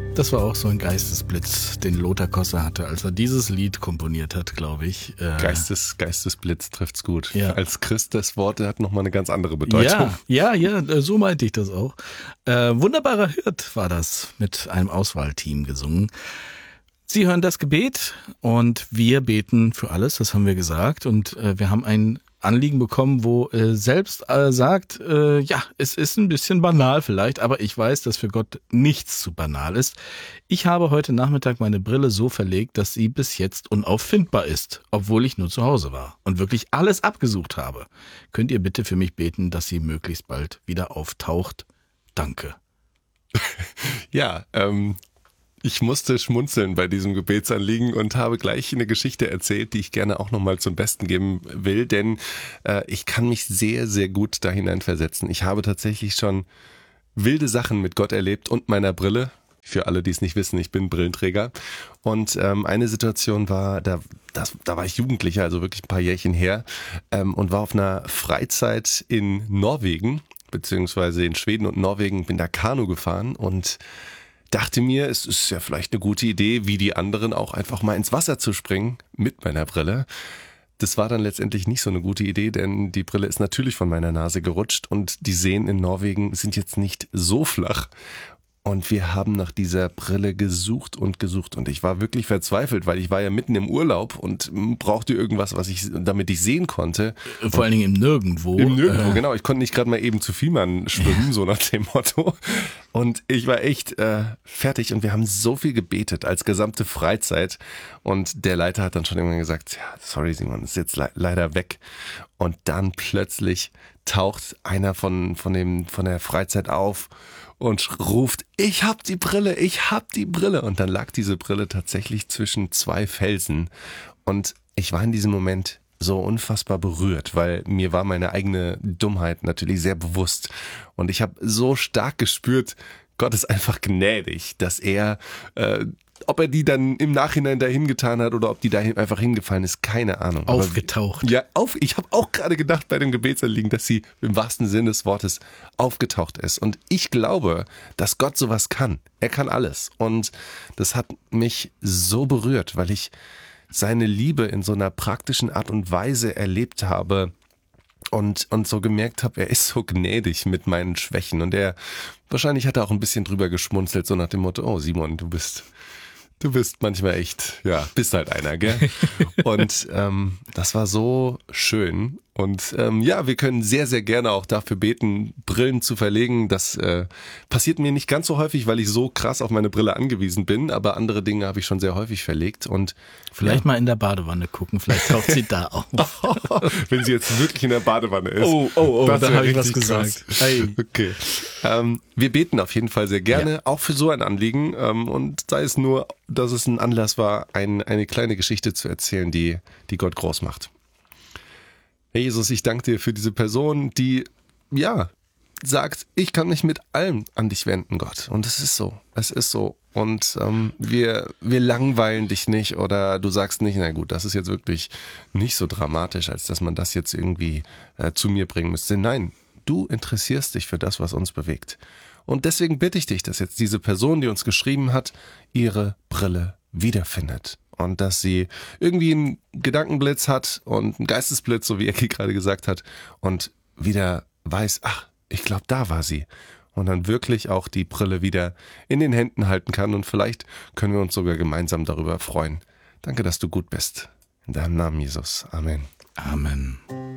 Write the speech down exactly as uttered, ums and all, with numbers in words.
Das war auch so ein Geistesblitz, den Lothar Kosse hatte, als er dieses Lied komponiert hat, glaube ich. Äh, Geistes, Geistesblitz trifft's gut. Ja. Als Christ, das Wort hat nochmal eine ganz andere Bedeutung. Ja, ja, ja, so meinte ich das auch. Äh, Wunderbarer Hirt war das, mit einem Auswahlteam gesungen. Sie hören das Gebet und wir beten für alles, das haben wir gesagt. Und äh, wir haben ein Anliegen bekommen, wo äh, selbst äh, sagt, äh, ja, es ist ein bisschen banal vielleicht, aber ich weiß, dass für Gott nichts zu banal ist. Ich habe heute Nachmittag meine Brille so verlegt, dass sie bis jetzt unauffindbar ist, obwohl ich nur zu Hause war und wirklich alles abgesucht habe. Könnt ihr bitte für mich beten, dass sie möglichst bald wieder auftaucht? Danke. Ja, ähm... Ich musste schmunzeln bei diesem Gebetsanliegen und habe gleich eine Geschichte erzählt, die ich gerne auch nochmal zum Besten geben will, denn äh, ich kann mich sehr, sehr gut da hineinversetzen. Ich habe tatsächlich schon wilde Sachen mit Gott erlebt und meiner Brille. Für alle, die es nicht wissen, ich bin Brillenträger. Und ähm, eine Situation war, da, das, da war ich Jugendlicher, also wirklich ein paar Jährchen her, ähm, und war auf einer Freizeit in Norwegen, beziehungsweise in Schweden und Norwegen, bin da Kanu gefahren und dachte mir, es ist ja vielleicht eine gute Idee, wie die anderen auch einfach mal ins Wasser zu springen mit meiner Brille. Das war dann letztendlich nicht so eine gute Idee, denn die Brille ist natürlich von meiner Nase gerutscht und die Seen in Norwegen sind jetzt nicht so flach. Und wir haben nach dieser Brille gesucht und gesucht und ich war wirklich verzweifelt, weil ich war ja mitten im Urlaub und brauchte irgendwas, was ich, damit ich sehen konnte. Vor allen Dingen im Nirgendwo. Im Nirgendwo, äh, genau. Ich konnte nicht gerade mal eben zu Vielmann schwimmen, so nach dem Motto. Und ich war echt äh, fertig und wir haben so viel gebetet als gesamte Freizeit. Und der Leiter hat dann schon irgendwann gesagt, ja, sorry Simon, ist jetzt le- leider weg. Und dann plötzlich taucht einer von, von, dem, von der Freizeit auf und ruft, ich hab die Brille, ich hab die Brille. Und dann lag diese Brille tatsächlich zwischen zwei Felsen. Und ich war in diesem Moment so unfassbar berührt, weil mir war meine eigene Dummheit natürlich sehr bewusst. Und ich habe so stark gespürt, Gott ist einfach gnädig, dass er, äh, ob er die dann im Nachhinein dahin getan hat oder ob die da einfach hingefallen ist, keine Ahnung. Aufgetaucht. Aber, ja, auf, ich habe auch gerade gedacht bei dem Gebetsanliegen, dass sie im wahrsten Sinne des Wortes aufgetaucht ist. Und ich glaube, dass Gott sowas kann. Er kann alles. Und das hat mich so berührt, weil ich seine Liebe in so einer praktischen Art und Weise erlebt habe und, und so gemerkt habe, er ist so gnädig mit meinen Schwächen. Und er, wahrscheinlich hat er auch ein bisschen drüber geschmunzelt, so nach dem Motto, oh Simon, du bist... Du bist manchmal echt, ja, bist halt einer, gell? Und ähm, das war so schön. Und ähm, ja, wir können sehr, sehr gerne auch dafür beten, Brillen zu verlegen. Das äh, passiert mir nicht ganz so häufig, weil ich so krass auf meine Brille angewiesen bin. Aber andere Dinge habe ich schon sehr häufig verlegt. Und Vielleicht ja. mal in der Badewanne gucken, vielleicht taucht sie da auf. Wenn sie jetzt wirklich in der Badewanne ist. Oh, oh, oh, das da wär habe ich was richtig gesagt. krass. Hey. Okay. Ähm, wir beten auf jeden Fall sehr gerne, Ja. auch für so ein Anliegen. Ähm, und sei es nur, dass es ein Anlass war, ein, eine kleine Geschichte zu erzählen, die, die Gott groß macht. Herr Jesus, ich danke dir für diese Person, die, ja, sagt, ich kann mich mit allem an dich wenden, Gott. Und es ist so, es ist so. Und ähm, wir, wir langweilen dich nicht oder du sagst nicht, na gut, das ist jetzt wirklich nicht so dramatisch, als dass man das jetzt irgendwie äh, zu mir bringen müsste. Nein, du interessierst dich für das, was uns bewegt. Und deswegen bitte ich dich, dass jetzt diese Person, die uns geschrieben hat, ihre Brille wiederfindet. Und dass sie irgendwie einen Gedankenblitz hat und einen Geistesblitz, so wie Ecki gerade gesagt hat, und wieder weiß, ach, ich glaube, da war sie. Und dann wirklich auch die Brille wieder in den Händen halten kann. Und vielleicht können wir uns sogar gemeinsam darüber freuen. Danke, dass du gut bist. In deinem Namen, Jesus. Amen. Amen.